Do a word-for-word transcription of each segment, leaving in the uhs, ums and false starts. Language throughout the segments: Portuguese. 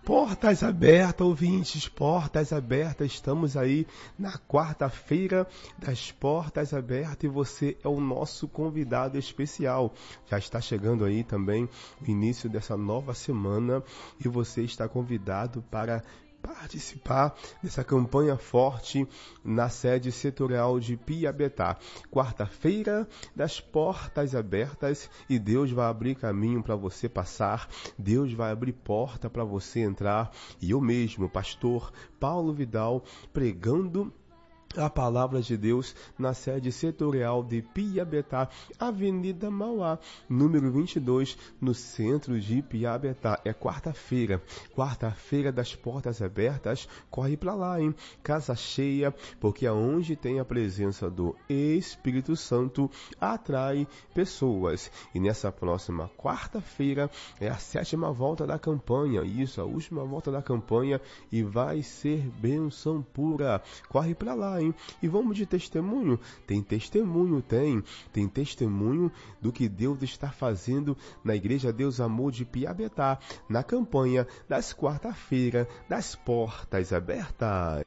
Portas abertas, ouvintes, portas abertas, estamos aí na quarta-feira das portas abertas e você é o nosso convidado especial. Já está chegando aí também o início dessa nova semana e você está convidado para participar dessa campanha forte na sede setorial de Piabetá. Quarta-feira das portas abertas e Deus vai abrir caminho para você passar, Deus vai abrir porta para você entrar e eu mesmo, pastor Paulo Vidal, pregando a palavra de Deus na sede setorial de Piabetá, Avenida Mauá, número vinte e dois, no centro de Piabetá. É quarta-feira, quarta-feira das portas abertas, corre para lá, hein? Casa cheia, porque aonde tem a presença do Espírito Santo, atrai pessoas. E nessa próxima quarta-feira é a sétima volta da campanha, isso, a última volta da campanha, e vai ser bênção pura. Corre para lá, hein? E vamos de testemunho? Tem testemunho, tem. Tem testemunho do que Deus está fazendo na Igreja Deus Amor de Piabetá, na campanha das quarta-feira das portas abertas.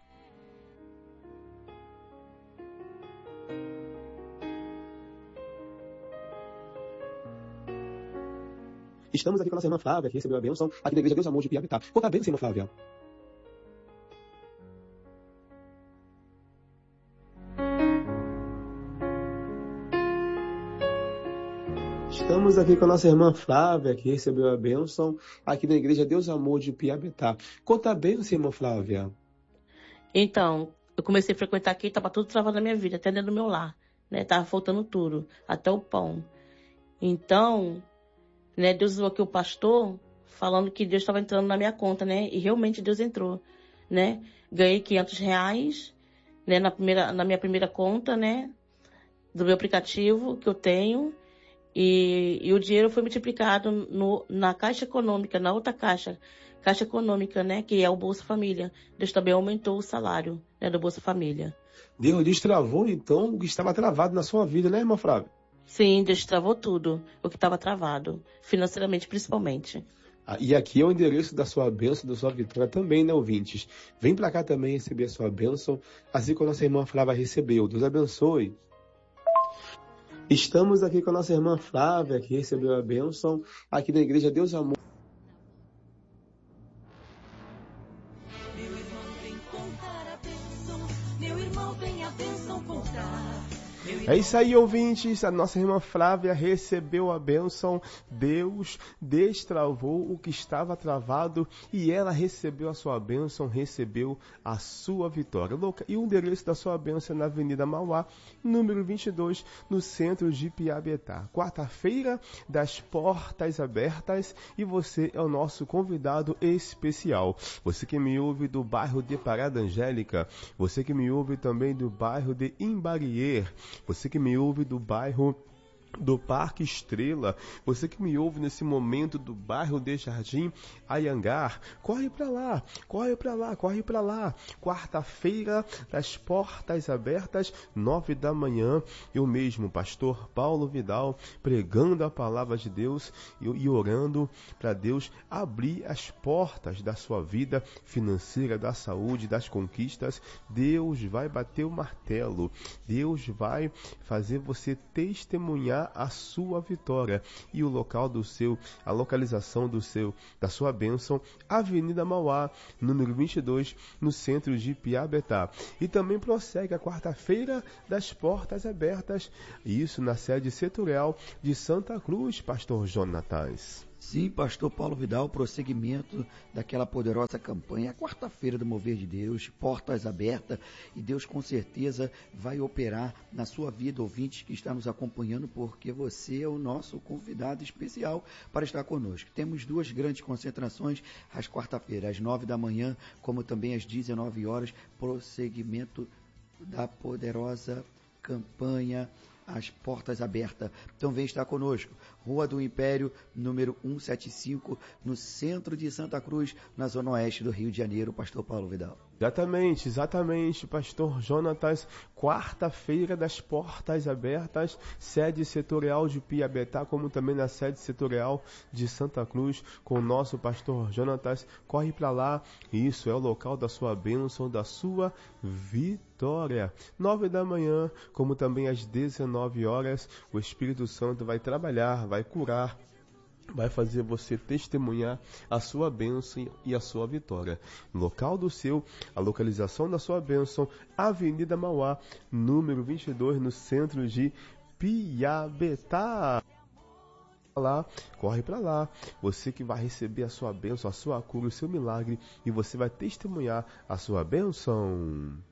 Estamos aqui com a nossa irmã Flávia, que recebeu a bênção aqui na Igreja Deus Amor de Piabetá. Conta a bênção, irmã Flávia. Estamos aqui com a nossa irmã Flávia, que recebeu a bênção aqui na Igreja Deus Amor de Piabetá. Conta a bênção, irmã Flávia. Então, eu comecei a frequentar aqui, estava tudo travado na minha vida, até dentro do meu lar, né? Tava faltando tudo, até o pão. Então, né, Deus usou aqui o pastor, falando que Deus estava entrando na minha conta, né? E realmente Deus entrou, né? Ganhei quinhentos reais, né, na, primeira, na minha primeira conta, né? Do meu aplicativo que eu tenho. E, e o dinheiro foi multiplicado no, na Caixa Econômica, na outra caixa, Caixa Econômica, né, que é o Bolsa Família. Deus também aumentou o salário, né, do Bolsa Família. Deus destravou, então, o que estava travado na sua vida, né, irmã Flávia? Sim, Deus travou tudo, o que estava travado, financeiramente principalmente. Ah, e aqui é o endereço da sua bênção, da sua vitória também, né, ouvintes? Vem para cá também receber a sua bênção, assim como a nossa irmã Flávia recebeu. Deus abençoe. Estamos aqui com a nossa irmã Flávia, que recebeu a bênção aqui na Igreja Deus Amor. Meu irmão vem contar a bênção, meu irmão vem a bênção contar. É isso aí, ouvintes, a nossa irmã Flávia recebeu a bênção, Deus destravou o que estava travado e ela recebeu a sua bênção, recebeu a sua vitória. E o endereço da sua bênção é na Avenida Mauá, número vinte e dois, no centro de Piabetá. Quarta-feira das portas abertas e você é o nosso convidado especial. Você que me ouve do bairro de Parada Angélica, você que me ouve também do bairro de Imbarier, você que me ouve do bairro do Parque Estrela, você que me ouve nesse momento do bairro de Jardim Anhangar, corre para lá, corre para lá, corre para lá. Quarta-feira das portas abertas, nove da manhã, eu mesmo, pastor Paulo Vidal, pregando a palavra de Deus e, e orando para Deus abrir as portas da sua vida financeira, da saúde, das conquistas. Deus vai bater o martelo, Deus vai fazer você testemunhar a sua vitória e o local do seu, a localização do seu, da sua bênção, Avenida Mauá, número vinte e dois, no centro de Piabetá. E também prossegue a quarta-feira das portas abertas, isso na sede setorial de Santa Cruz, pastor Jonatas. Sim, pastor Paulo Vidal, prosseguimento daquela poderosa campanha, a quarta-feira do Mover de Deus, portas abertas, e Deus com certeza vai operar na sua vida, ouvinte que está nos acompanhando, porque você é o nosso convidado especial para estar conosco. Temos duas grandes concentrações, às quarta-feiras, às nove da manhã, como também às dezenove horas, prosseguimento da poderosa campanha, as portas abertas. Então vem estar conosco. Rua do Império, número cento e setenta e cinco, no centro de Santa Cruz, na zona oeste do Rio de Janeiro, pastor Paulo Vidal. Exatamente, exatamente, pastor Jonatas, quarta-feira das portas abertas, sede setorial de Piabetá, como também na sede setorial de Santa Cruz, com o nosso pastor Jonatas. Corre para lá, isso é o local da sua bênção, da sua vitória. Nove da manhã, como também às dezenove horas, o Espírito Santo vai trabalhar, vai curar, vai fazer você testemunhar a sua bênção e a sua vitória. Local do seu, a localização da sua bênção, Avenida Mauá, número vinte e dois, no centro de Piabetá. Lá, corre para lá, você que vai receber a sua bênção, a sua cura, o seu milagre, e você vai testemunhar a sua bênção.